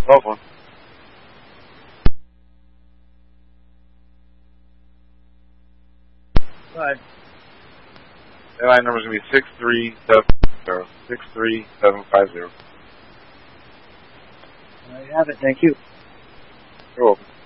cell phone. Right. Airline number is going to be 63750. 63750. There you have it. Thank you. You're welcome.